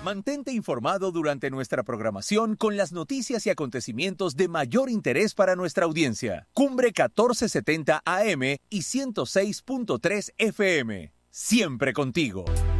Mantente informado durante nuestra programación con las noticias y acontecimientos de mayor interés para nuestra audiencia. Cumbre 1470 AM y 106.3 FM. Siempre contigo.